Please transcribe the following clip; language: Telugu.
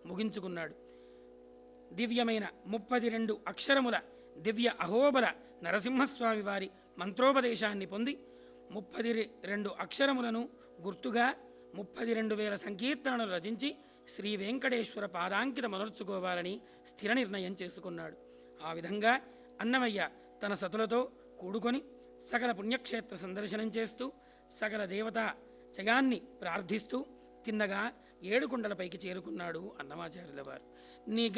ముగించుకున్నాడు. దివ్యమైన 32 అక్షరముల దివ్య అహోబల నరసింహస్వామి వారి మంత్రోపదేశాన్ని పొంది 32 అక్షరములను గుర్తుగా 32,000 సంకీర్తనలు రచించి శ్రీ వెంకటేశ్వర పాదాంకితమనర్చుకోవాలని స్థిర నిర్ణయం చేసుకున్నాడు. ఆ విధంగా అన్నమయ్య తన సతులతో కూడుకొని సకల పుణ్యక్షేత్ర సందర్శనం చేస్తూ సకల దేవతా జయాన్ని ప్రార్థిస్తూ తిన్నగా 7 కొండలపైకి చేరుకున్నాడు అన్నమాచార్యుల వారు.